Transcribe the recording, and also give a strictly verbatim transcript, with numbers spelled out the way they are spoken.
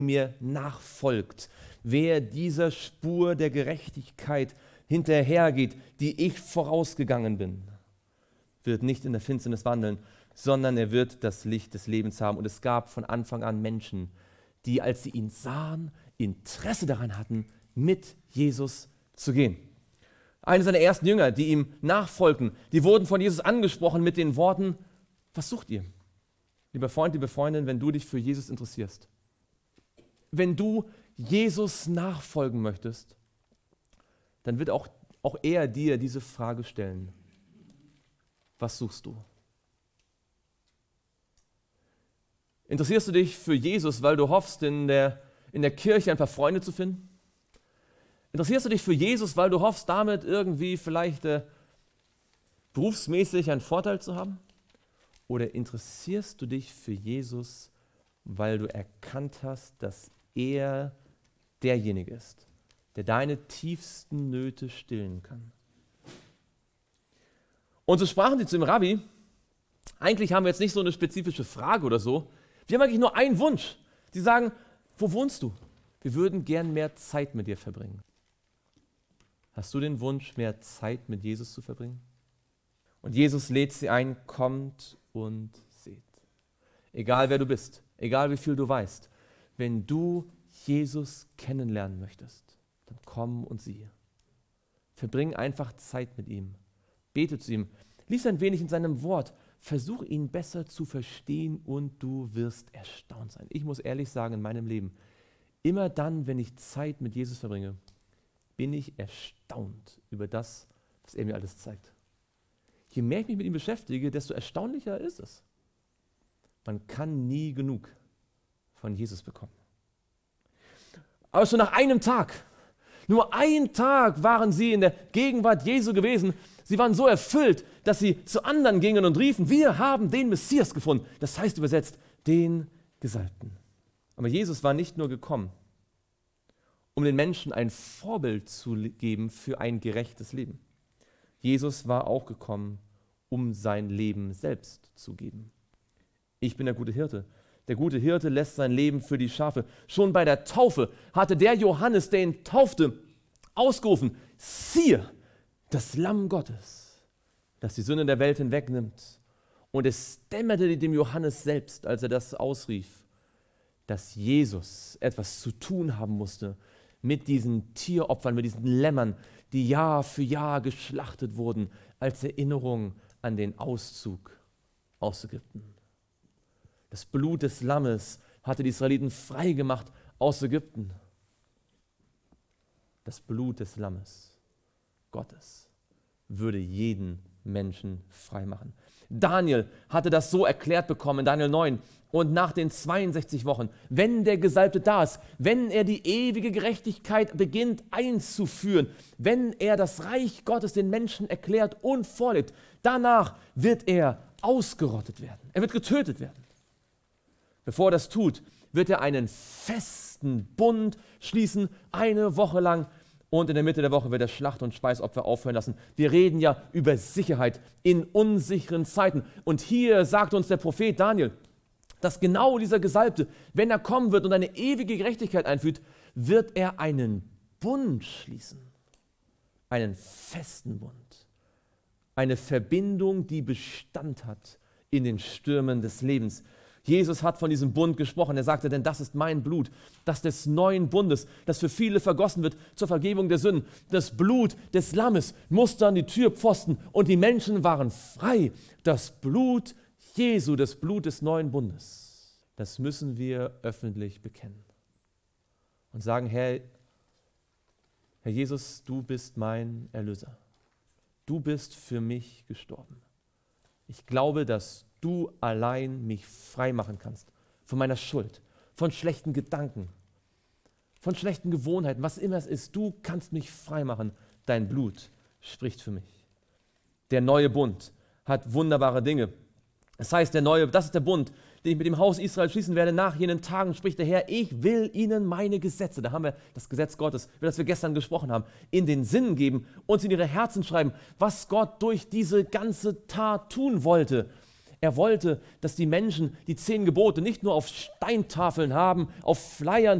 mir nachfolgt, wer dieser Spur der Gerechtigkeit hinterhergeht, die ich vorausgegangen bin, wird nicht in der Finsternis wandeln, sondern er wird das Licht des Lebens haben. Und es gab von Anfang an Menschen, die, als sie ihn sahen, Interesse daran hatten, mit Jesus zu gehen. Eine seiner ersten Jünger, die ihm nachfolgten, die wurden von Jesus angesprochen mit den Worten: Was sucht ihr? Lieber Freund, liebe Freundin, wenn du dich für Jesus interessierst, wenn du Jesus nachfolgen möchtest, dann wird auch, auch er dir diese Frage stellen: Was suchst du? Interessierst du dich für Jesus, weil du hoffst, in der, in der Kirche ein paar Freunde zu finden? Interessierst du dich für Jesus, weil du hoffst, damit irgendwie vielleicht äh, berufsmäßig einen Vorteil zu haben? Oder interessierst du dich für Jesus, weil du erkannt hast, dass er derjenige ist, der deine tiefsten Nöte stillen kann? Und so sprachen sie zu dem Rabbi: Eigentlich haben wir jetzt nicht so eine spezifische Frage oder so. Wir haben eigentlich nur einen Wunsch. Sie sagen: Wo wohnst du? Wir würden gern mehr Zeit mit dir verbringen. Hast du den Wunsch, mehr Zeit mit Jesus zu verbringen? Und Jesus lädt sie ein: Kommt und seht. Egal wer du bist, egal wie viel du weißt, wenn du Jesus kennenlernen möchtest, dann komm und siehe. Verbring einfach Zeit mit ihm. Bete zu ihm. Lies ein wenig in seinem Wort. Versuch ihn besser zu verstehen und du wirst erstaunt sein. Ich muss ehrlich sagen, in meinem Leben, immer dann, wenn ich Zeit mit Jesus verbringe, bin ich erstaunt über das, was er mir alles zeigt. Je mehr ich mich mit ihm beschäftige, desto erstaunlicher ist es. Man kann nie genug von Jesus bekommen. Aber schon nach einem Tag, nur einen Tag waren sie in der Gegenwart Jesu gewesen. Sie waren so erfüllt, dass sie zu anderen gingen und riefen: Wir haben den Messias gefunden. Das heißt übersetzt, den Gesalbten. Aber Jesus war nicht nur gekommen, um den Menschen ein Vorbild zu geben für ein gerechtes Leben. Jesus war auch gekommen, um sein Leben selbst zu geben. Ich bin der gute Hirte. Der gute Hirte lässt sein Leben für die Schafe. Schon bei der Taufe hatte der Johannes, der ihn taufte, ausgerufen: Siehe, das Lamm Gottes, das die Sünde der Welt hinwegnimmt. Und es dämmerte dem Johannes selbst, als er das ausrief, dass Jesus etwas zu tun haben musste mit diesen Tieropfern, mit diesen Lämmern, die Jahr für Jahr geschlachtet wurden, als Erinnerung an den Auszug aus Ägypten. Das Blut des Lammes hatte die Israeliten frei gemacht aus Ägypten. Das Blut des Lammes Gottes würde jeden Menschen frei machen. Daniel hatte das so erklärt bekommen in Daniel neun. Und nach den zweiundsechzig Wochen, wenn der Gesalbte da ist, wenn er die ewige Gerechtigkeit beginnt einzuführen, wenn er das Reich Gottes den Menschen erklärt und vorlebt, danach wird er ausgerottet werden. Er wird getötet werden. Bevor er das tut, wird er einen festen Bund schließen, eine Woche lang. Und in der Mitte der Woche wird er Schlacht- und Speisopfer aufhören lassen. Wir reden ja über Sicherheit in unsicheren Zeiten. Und hier sagt uns der Prophet Daniel, dass genau dieser Gesalbte, wenn er kommen wird und eine ewige Gerechtigkeit einführt, wird er einen Bund schließen. Einen festen Bund. Eine Verbindung, die Bestand hat in den Stürmen des Lebens. Jesus hat von diesem Bund gesprochen. Er sagte: Denn das ist mein Blut, das des neuen Bundes, das für viele vergossen wird zur Vergebung der Sünden. Das Blut des Lammes musste an die Türpfosten und die Menschen waren frei. Das Blut Jesu, das Blut des neuen Bundes, das müssen wir öffentlich bekennen. Und sagen: Herr, Herr Jesus, du bist mein Erlöser. Du bist für mich gestorben. Ich glaube, dass du allein mich frei machen kannst von meiner Schuld, von schlechten Gedanken, von schlechten Gewohnheiten, was immer es ist. Du kannst mich frei machen. Dein Blut spricht für mich. Der neue Bund hat wunderbare Dinge. Das heißt, der neue, das ist der Bund, den ich mit dem Haus Israel schließen werde. Nach jenen Tagen spricht der Herr: Ich will ihnen meine Gesetze, da haben wir das Gesetz Gottes, über das wir gestern gesprochen haben, in den Sinn geben und in ihre Herzen schreiben, was Gott durch diese ganze Tat tun wollte. Er wollte, dass die Menschen die zehn Gebote nicht nur auf Steintafeln haben, auf Flyern